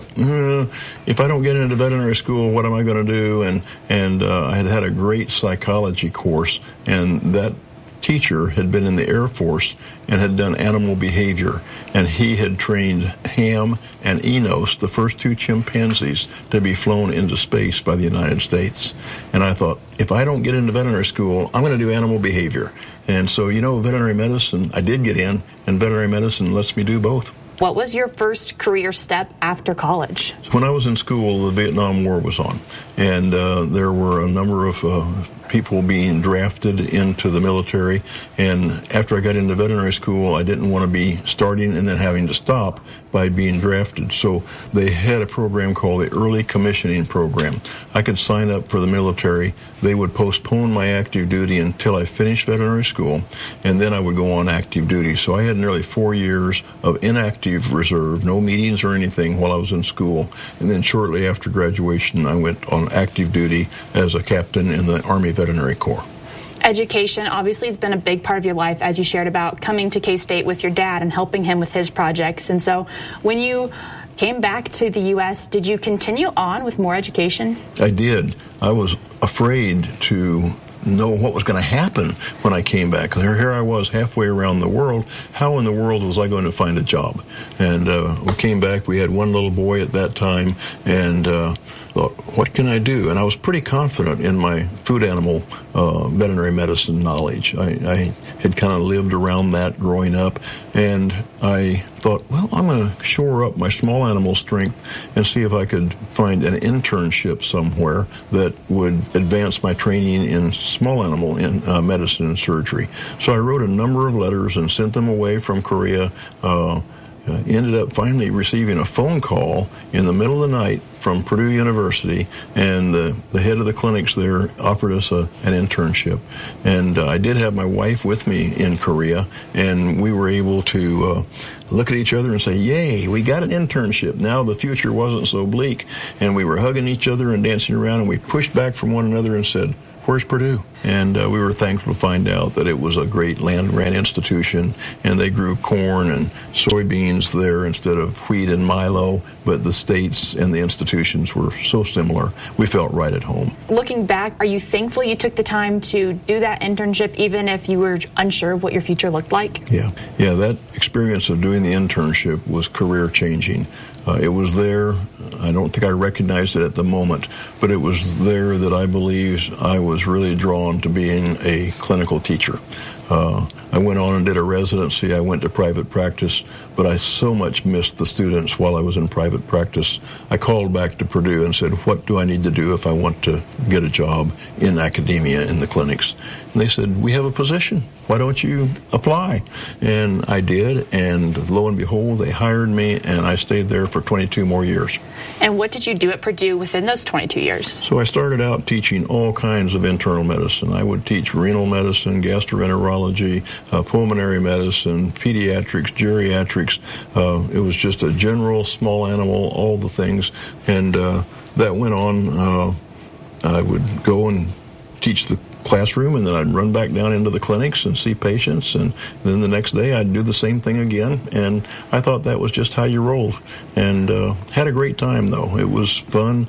if I don't get into veterinary school, what am I going to do? And I had a great psychology course, and that teacher had been in the Air Force and had done animal behavior, and he had trained Ham and Enos, the first 2 chimpanzees, to be flown into space by the United States. And I thought, if I don't get into veterinary school, I'm going to do animal behavior. And so, veterinary medicine, I did get in, and veterinary medicine lets me do both. What was your first career step after college? When I was in school, the Vietnam War was on, and there were a number of people being drafted into the military. And after I got into veterinary school, I didn't want to be starting and then having to stop by being drafted. So they had a program called the Early Commissioning Program. I could sign up for the military. They would postpone my active duty until I finished veterinary school, and then I would go on active duty. So I had nearly 4 years of inactive reserve, no meetings or anything while I was in school. And then shortly after graduation, I went on active duty as a captain in the Army Veterinary Corps. Education obviously has been a big part of your life, as you shared about coming to K-State with your dad and helping him with his projects. And so when you came back to the U.S., did you continue on with more education? I did. I was afraid to know what was going to happen when I came back. Here I was halfway around the world. How in the world was I going to find a job? And we came back. We had one little boy at that time, and thought, what can I do? And I was pretty confident in my food animal veterinary medicine knowledge. I had kind of lived around that growing up, and I thought, well, I'm going to shore up my small animal strength and see if I could find an internship somewhere that would advance my training in small animal in medicine and surgery. So I wrote a number of letters and sent them away from Korea, ended up finally receiving a phone call in the middle of the night from Purdue University, and the head of the clinics there offered us an internship. And I did have my wife with me in Korea, and we were able to look at each other and say, yay, we got an internship. Now the future wasn't so bleak. And we were hugging each other and dancing around, and we pushed back from one another and said, where's Purdue? And we were thankful to find out that it was a great land-grant institution, and they grew corn and soybeans there instead of wheat and milo, but the states and the institutions were so similar. We felt right at home. Looking back, are you thankful you took the time to do that internship, even if you were unsure of what your future looked like? Yeah, that experience of doing the internship was career-changing. It was there. I don't think I recognized it at the moment, but it was there that I believe I was really drawn to being a clinical teacher. I went on and did a residency. I went to private practice, but I so much missed the students while I was in private practice. I called back to Purdue and said, what do I need to do if I want to get a job in academia in the clinics? And they said, we have a position. Why don't you apply? And I did, and lo and behold, they hired me, and I stayed there for 22 more years. And what did you do at Purdue within those 22 years? So I started out teaching all kinds of internal medicine. I would teach renal medicine, gastroenterology, pulmonary medicine, pediatrics, geriatrics. It was just a general small animal, all the things. And that went on. I would go and teach the classroom, and then I'd run back down into the clinics and see patients, and then the next day I'd do the same thing again. And I thought that was just how you rolled, and had a great time, though. It was fun.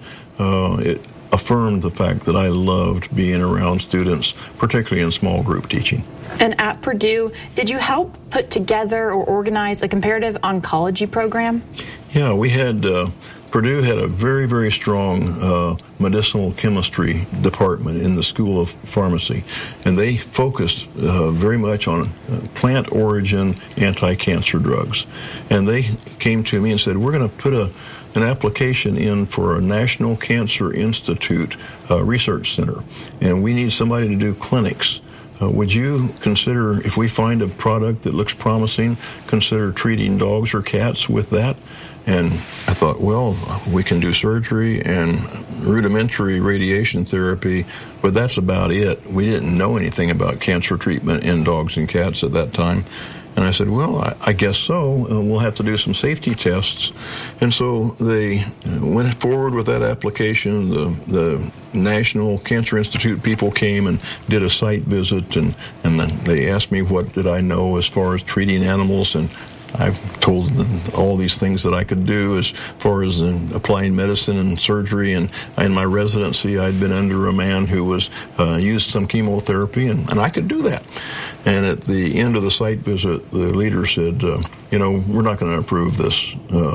It affirmed the fact that I loved being around students, particularly in small group teaching. And at Purdue, did you help put together or organize a comparative oncology program? Yeah, we had Purdue had a very, very strong medicinal chemistry department in the School of Pharmacy, and they focused very much on plant origin anti-cancer drugs. And they came to me and said, we're going to put an application in for a National Cancer Institute research center, and we need somebody to do clinics. Would you consider, if we find a product that looks promising, consider treating dogs or cats with that? And I thought, well, we can do surgery and rudimentary radiation therapy, but that's about it. We didn't know anything about cancer treatment in dogs and cats at that time. And I said, well, I guess so. We'll have to do some safety tests. And so they went forward with that application. The National Cancer Institute people came and did a site visit, and then they asked me what did I know as far as treating animals, and I told them all these things that I could do as far as applying medicine and surgery. And in my residency, I'd been under a man who was used some chemotherapy, and I could do that. And at the end of the site visit, the leader said, we're not going to approve this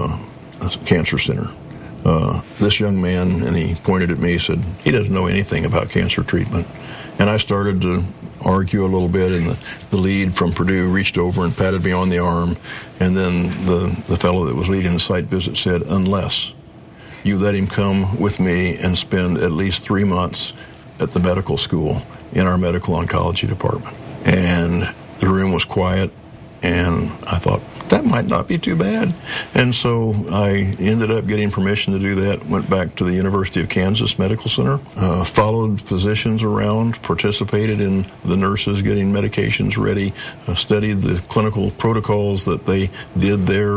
cancer center. This young man, and he pointed at me, said, he doesn't know anything about cancer treatment. And I started to argue a little bit, and the lead from Purdue reached over and patted me on the arm. And then the fellow that was leading the site visit said, unless you let him come with me and spend at least 3 months at the medical school in our medical oncology department. And the room was quiet, and I thought, that might not be too bad. And so I ended up getting permission to do that, went back to the University of Kansas Medical Center, followed physicians around, participated in the nurses getting medications ready, studied the clinical protocols that they did there,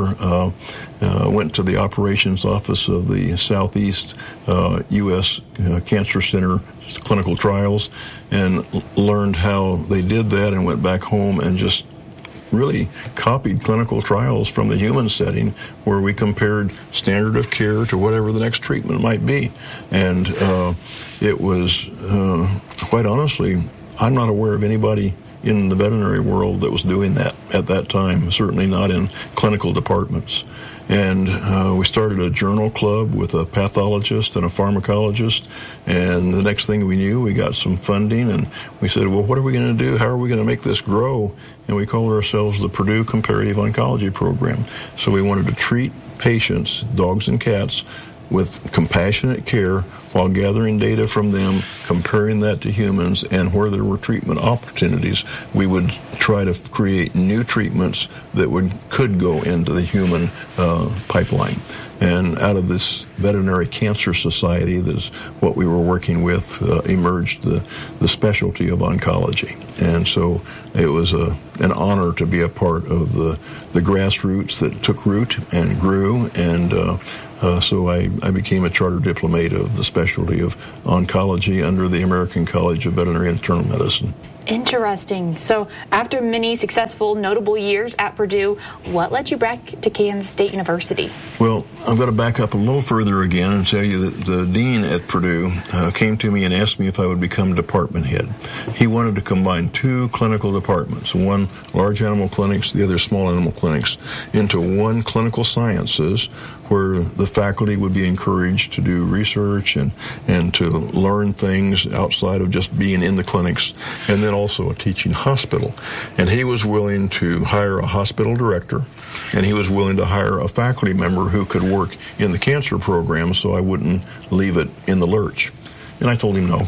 went to the operations office of the Southeast U.S. Cancer Center clinical trials, and learned how they did that, and went back home and just really copied clinical trials from the human setting, where we compared standard of care to whatever the next treatment might be. And it was, quite honestly, I'm not aware of anybody in the veterinary world that was doing that at that time, certainly not in clinical departments. And we started a journal club with a pathologist and a pharmacologist, and the next thing we knew, we got some funding, and we said, well, what are we going to do? How are we going to make this grow? And we called ourselves the Purdue Comparative Oncology Program. So we wanted to treat patients, dogs and cats, with compassionate care while gathering data from them, comparing that to humans, and where there were treatment opportunities, we would try to create new treatments that could go into the human pipeline. And out of this Veterinary Cancer Society, that's what we were working with, emerged the specialty of oncology. And so it was an honor to be a part of the grassroots that took root and grew, and so I became a charter diplomate of the specialty of oncology under the American College of Veterinary Internal Medicine. Interesting. So after many successful, notable years at Purdue, what led you back to Kansas State University? Well, I'm going to back up a little further again and tell you that the dean at Purdue came to me and asked me if I would become department head. He wanted to combine two clinical departments, one large animal clinics, the other small animal clinics, into one clinical sciences, where the faculty would be encouraged to do research and to learn things outside of just being in the clinics, and then also a teaching hospital. And he was willing to hire a hospital director, and he was willing to hire a faculty member who could work in the cancer program so I wouldn't leave it in the lurch. And I told him no.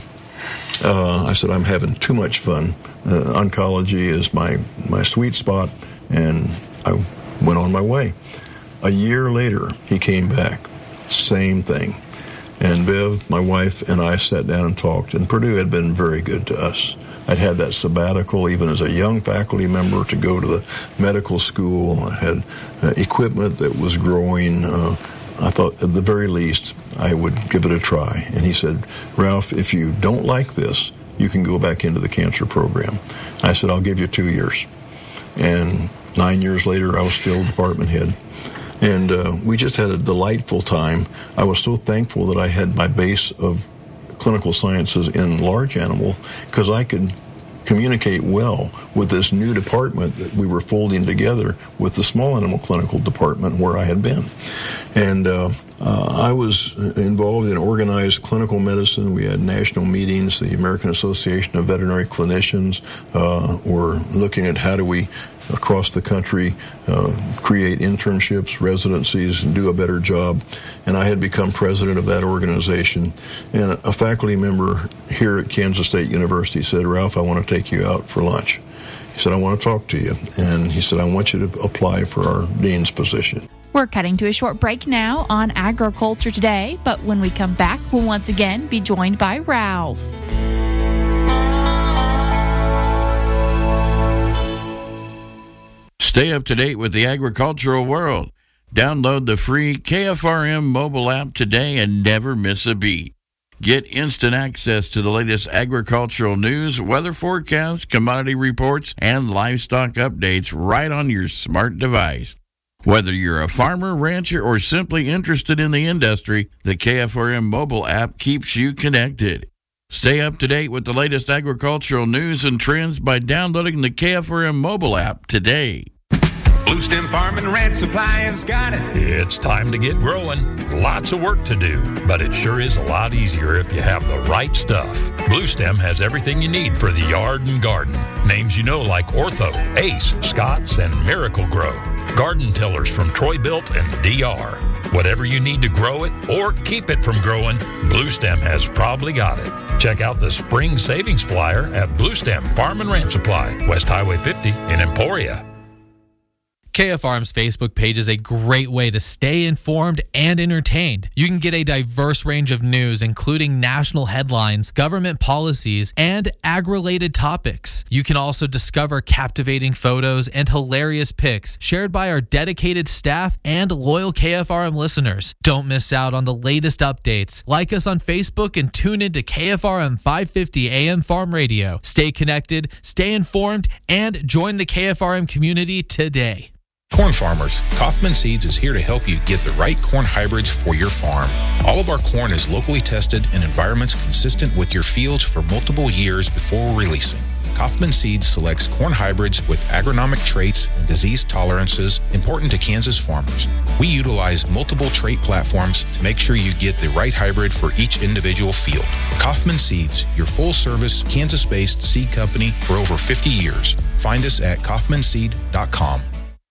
I said, I'm having too much fun. Oncology is my sweet spot, and I went on my way. A year later, he came back. Same thing. And Bev, my wife, and I sat down and talked, and Purdue had been very good to us. I'd had that sabbatical, even as a young faculty member, to go to the medical school. I had equipment that was growing. I thought, at the very least, I would give it a try. And he said, Ralph, if you don't like this, you can go back into the cancer program. I said, I'll give you 2 years. And 9 years later, I was still department head. And we just had a delightful time. I was so thankful that I had my base of clinical sciences in large animal, because I could communicate well with this new department that we were folding together with the small animal clinical department where I had been. And I was involved in organized clinical medicine. We had national meetings. The American Association of Veterinary Clinicians were looking at how do we, across the country, create internships, residencies, and do a better job. And I had become president of that organization. And a faculty member here at Kansas State University said, Ralph, I want to take you out for lunch. He said, I want to talk to you. And he said, I want you to apply for our dean's position. We're cutting to a short break now on Agriculture Today, but when we come back, we'll once again be joined by Ralph. Stay up to date with the agricultural world. Download the free KFRM mobile app today and never miss a beat. Get instant access to the latest agricultural news, weather forecasts, commodity reports, and livestock updates right on your smart device. Whether you're a farmer, rancher, or simply interested in the industry, the KFRM mobile app keeps you connected. Stay up to date with the latest agricultural news and trends by downloading the KFRM mobile app today. Blue Stem Farm and Ranch Supply has got it. It's time to get growing. Lots of work to do, but it sure is a lot easier if you have the right stuff. Blue Stem has everything you need for the yard and garden. Names you know like Ortho, Ace, Scott's, and Miracle Grow. Garden tillers from Troy-Bilt and DR. Whatever you need to grow it or keep it from growing, Blue Stem has probably got it. Check out the Spring Savings Flyer at Blue Stem Farm and Ranch Supply, West Highway 50 in Emporia. KFRM's Facebook page is a great way to stay informed and entertained. You can get a diverse range of news, including national headlines, government policies, and ag-related topics. You can also discover captivating photos and hilarious pics shared by our dedicated staff and loyal KFRM listeners. Don't miss out on the latest updates. Like us on Facebook and tune in to KFRM 550 AM Farm Radio. Stay connected, stay informed, and join the KFRM community today. Corn farmers, Kaufman Seeds is here to help you get the right corn hybrids for your farm. All of our corn is locally tested in environments consistent with your fields for multiple years before releasing. Kaufman Seeds selects corn hybrids with agronomic traits and disease tolerances important to Kansas farmers. We utilize multiple trait platforms to make sure you get the right hybrid for each individual field. Kaufman Seeds, your full-service, Kansas-based seed company for over 50 years. Find us at kaufmanseed.com.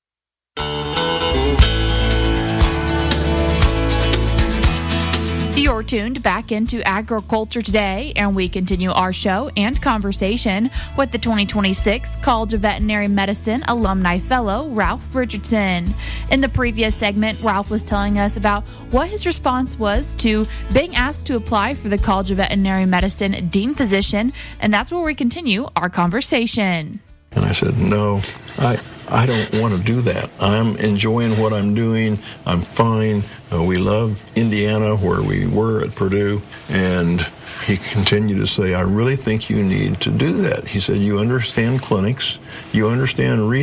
You're You're tuned back into Agriculture Today, and we continue our show and conversation with the 2026 College of Veterinary Medicine Alumni Fellow, Ralph Richardson. In the previous segment, Ralph was telling us about what his response was to being asked to apply for the College of Veterinary Medicine Dean position, and that's where we continue our conversation. And I said, no, I don't want to do that. I'm enjoying what I'm doing. I'm fine. We love Indiana, where we were at Purdue. And he continued to say, I really think you need to do that. He said, you understand clinics. You understand research.